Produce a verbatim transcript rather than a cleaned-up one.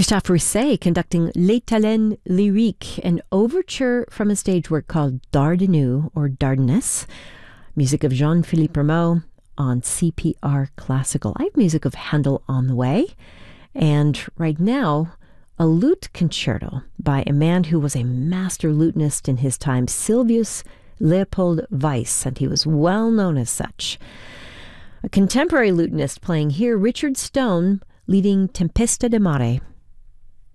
Christophe Rousset conducting Les Talents Lyriques, an overture from a stage work called Dardanu or Dardanus. Music of Jean-Philippe Rameau on C P R Classical. I have music of Handel on the way. And right now, a lute concerto by a man who was a master lutenist in his time, Silvius Leopold Weiss, and he was well known as such. A contemporary lutenist playing here, Richard Stone, leading Tempesta di Mare.